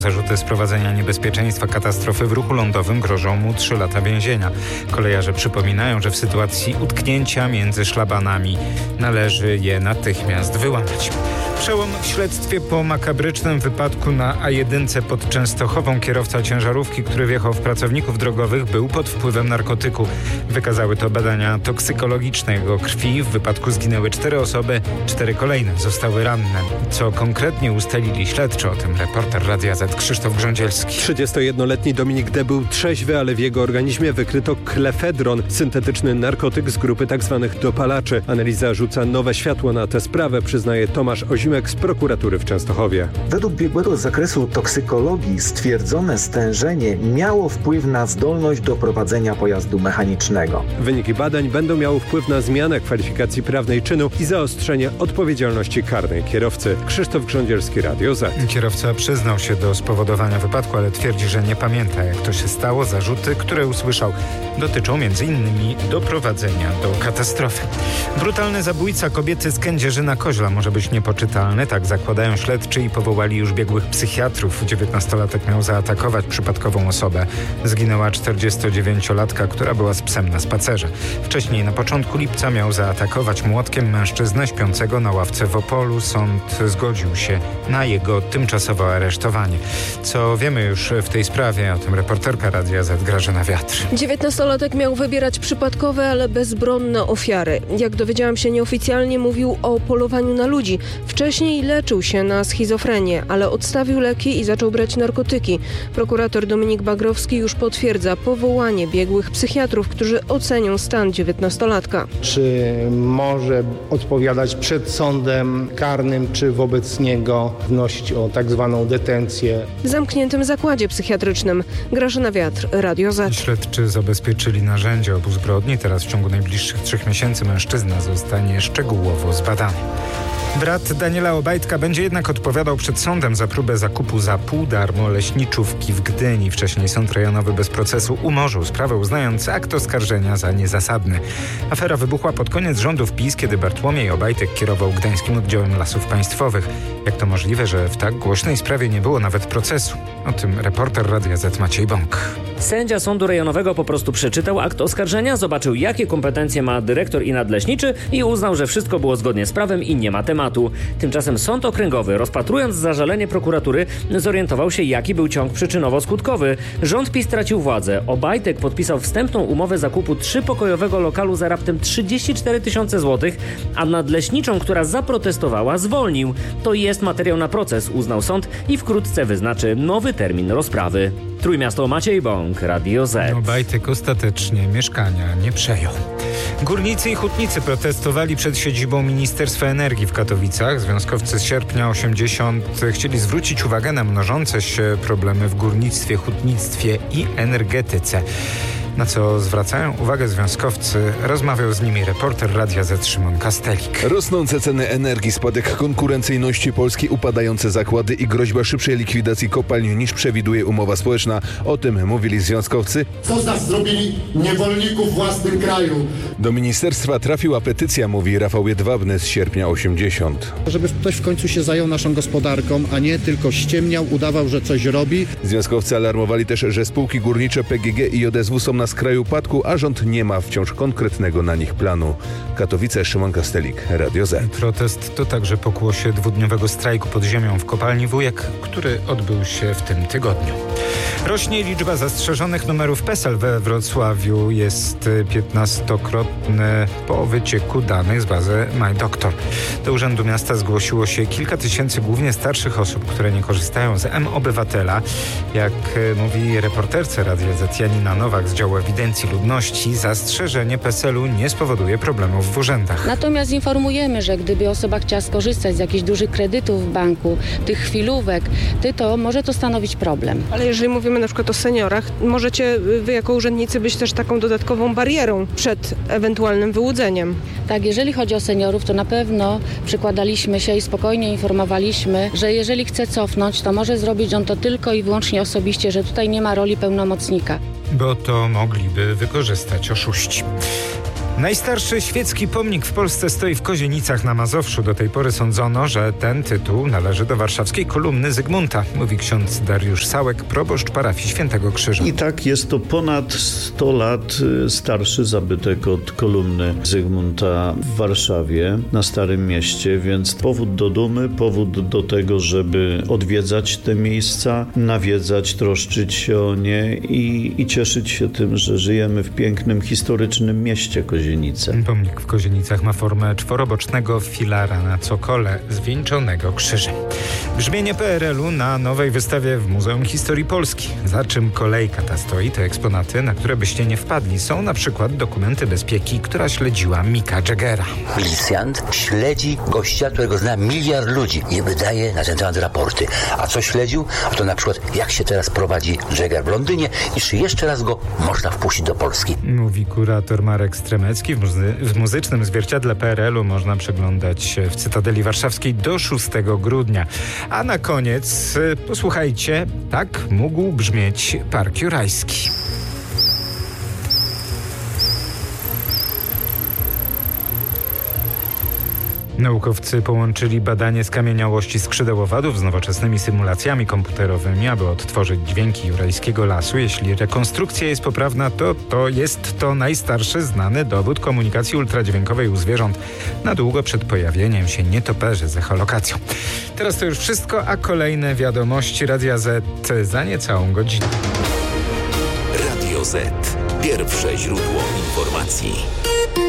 Zarzuty sprowadzenia niebezpieczeństwa katastrofy w ruchu lądowym grożą mu 3 lata więzienia. Kolejarze przypominają, że w sytuacji utknięcia między szlabanami należy je natychmiast wyłamać. Przełom w śledztwie po makabrycznym wypadku na A1 pod Częstochową. Kierowca ciężarówki, który wjechał w pracowników drogowych, był pod wpływem narkotyku. Wykazały to badania toksykologiczne jego krwi. W wypadku zginęły 4 osoby, 4 kolejne zostały ranne. Co konkretnie ustalili śledczy, o tym reporter Radia Z Krzysztof Grządzielski. 31-letni Dominik D. był trzeźwy, ale w jego organizmie wykryto klefedron, syntetyczny narkotyk z grupy tzw. dopalaczy. Analiza rzuca nowe światło na tę sprawę, przyznaje Tomasz Ozimek z prokuratury w Częstochowie. Według biegłego z zakresu toksykologii stwierdzone stężenie miało wpływ na zdolność do prowadzenia pojazdu mechanicznego. Wyniki badań będą miały wpływ na zmianę kwalifikacji prawnej czynu i zaostrzenie odpowiedzialności karnej kierowcy. Krzysztof Grządzielski, Radio Z. Kierowca przyznał się do spowodowania wypadku, ale twierdzi, że nie pamięta, jak to się stało. Zarzuty, które usłyszał, dotyczą m.in. doprowadzenia do katastrofy. Brutalny zabójca kobiety z Kędzierzyna-Koźla może być niepoczytalny. Tak zakładają śledczy i powołali już biegłych psychiatrów. 19-latek miał zaatakować przypadkową osobę. Zginęła 49-latka, która była z psem na spacerze. Wcześniej, na początku lipca, miał zaatakować młotkiem mężczyznę śpiącego na ławce w Opolu. Sąd zgodził się na jego tymczasowe aresztowanie. Co wiemy już w tej sprawie, o tym reporterka Radia Z Grażyna Wiatr. 19-latek miał wybierać przypadkowe, ale bezbronne ofiary. Jak dowiedziałam się nieoficjalnie, mówił o polowaniu na ludzi. Wcześniej leczył się na schizofrenię, ale odstawił leki i zaczął brać narkotyki. Prokurator Dominik Bagrowski już potwierdza powołanie biegłych psychiatrów, którzy ocenią stan 19-latka. Czy może odpowiadać przed sądem karnym, czy wobec niego wnosić o tak zwaną detencję. W zamkniętym zakładzie psychiatrycznym. Grażyna Wiatr, Radio Z. Śledczy zabezpieczyli narzędzia obu zbrodni. Teraz w ciągu najbliższych 3 miesięcy mężczyzna zostanie szczegółowo zbadany. Brat Daniela Obajtka będzie jednak odpowiadał przed sądem za próbę zakupu za pół darmo leśniczówki w Gdyni. Wcześniej sąd rejonowy bez procesu umorzył sprawę, uznając akt oskarżenia za niezasadny. Afera wybuchła pod koniec rządów PiS, kiedy Bartłomiej Obajtek kierował gdańskim oddziałem Lasów Państwowych. Jak to możliwe, że w tak głośnej sprawie nie było nawet procesu? O tym reporter Radia Z Maciej Bąk. Sędzia sądu rejonowego po prostu przeczytał akt oskarżenia, zobaczył, jakie kompetencje ma dyrektor i nadleśniczy i uznał, że wszystko było zgodnie z prawem i nie ma tematu. Tymczasem sąd okręgowy, rozpatrując zażalenie prokuratury, zorientował się, jaki był ciąg przyczynowo-skutkowy. Rząd PiS stracił władzę. Obajtek podpisał wstępną umowę zakupu 3-pokojowego lokalu za raptem 34 000 złotych, a nadleśniczą, która zaprotestowała, zwolnił. To jest materiał na proces, uznał sąd i wkrótce wyznaczy nowy termin rozprawy. Trójmiasto, Maciej Bąk, Radio Z. Obajtek ostatecznie mieszkania nie przejął. Górnicy i hutnicy protestowali przed siedzibą Ministerstwa Energii w Katowicach. Związkowcy z Sierpnia 80 chcieli zwrócić uwagę na mnożące się problemy w górnictwie, hutnictwie i energetyce. Na co zwracają uwagę związkowcy, rozmawiał z nimi reporter Radia Z Szymon Kastelik. Rosnące ceny energii, spadek konkurencyjności Polski, upadające zakłady i groźba szybszej likwidacji kopalń niż przewiduje umowa społeczna. O tym mówili związkowcy. Co z nas zrobili niewolników w własnym kraju? Do ministerstwa trafiła petycja, mówi Rafał Jedwabny z Sierpnia 80. Żeby ktoś w końcu się zajął naszą gospodarką, a nie tylko ściemniał, udawał, że coś robi. Związkowcy alarmowali też, że spółki górnicze PGG i JSW są na skraju upadku, a rząd nie ma wciąż konkretnego na nich planu. Katowice, Szymon Kastelik, Radio Z. Protest to także pokłosie 2-dniowego strajku pod ziemią w kopalni Wujek, który odbył się w tym tygodniu. Rośnie liczba zastrzeżonych numerów PESEL we Wrocławiu. Jest 15-krotny po wycieku danych z bazy MyDoktor. Do Urzędu Miasta zgłosiło się kilka tysięcy głównie starszych osób, które nie korzystają z M-Obywatela. Jak mówi reporterce Radia Z Janina Nowak z działu ewidencji ludności, zastrzeżenie PESEL-u nie spowoduje problemów w urzędach. Natomiast informujemy, że gdyby osoba chciała skorzystać z jakichś dużych kredytów w banku, tych chwilówek, to może to stanowić problem. Ale jeżeli mówimy na przykład o seniorach, możecie wy jako urzędnicy być też taką dodatkową barierą przed ewentualnym wyłudzeniem. Tak, jeżeli chodzi o seniorów, to na pewno przykładaliśmy się i spokojnie informowaliśmy, że jeżeli chce cofnąć, to może zrobić on to tylko i wyłącznie osobiście, że tutaj nie ma roli pełnomocnika. Bo to mogliby wykorzystać oszuści. Najstarszy świecki pomnik w Polsce stoi w Kozienicach na Mazowszu. Do tej pory sądzono, że ten tytuł należy do warszawskiej kolumny Zygmunta, mówi ksiądz Dariusz Sałek, proboszcz parafii Świętego Krzyża. I tak jest to ponad 100 lat starszy zabytek od kolumny Zygmunta w Warszawie, na Starym Mieście, więc powód do dumy, powód do tego, żeby odwiedzać te miejsca, nawiedzać, troszczyć się o nie i cieszyć się tym, że żyjemy w pięknym, historycznym mieście Kozienice. Pomnik w Kozienicach ma formę czworobocznego filara na cokole zwieńczonego krzyżem. Brzmienie PRL-u na nowej wystawie w Muzeum Historii Polski. Za czym kolejka ta stoi, te eksponaty, na które byście nie wpadli, są na przykład dokumenty bezpieki, która śledziła Micka Jaggera. Milicjant śledzi gościa, którego zna miliard ludzi i wydaje na ten temat raporty. A co śledził? A to na przykład jak się teraz prowadzi Jagger w Londynie i czy jeszcze raz go można wpuścić do Polski. Mówi kurator Marek Stremecki. W muzycznym zwierciadle PRL-u można przeglądać w Cytadeli Warszawskiej do 6 grudnia. A na koniec posłuchajcie, tak mógł brzmieć Park Jurajski. Naukowcy połączyli badanie skamieniałości skrzydeł owadów z nowoczesnymi symulacjami komputerowymi, aby odtworzyć dźwięki jurajskiego lasu. Jeśli rekonstrukcja jest poprawna, to jest to najstarszy znany dowód komunikacji ultradźwiękowej u zwierząt na długo przed pojawieniem się nietoperzy z echolokacją. Teraz to już wszystko, a kolejne wiadomości Radia Z za niecałą godzinę. Radio Z. Pierwsze źródło informacji.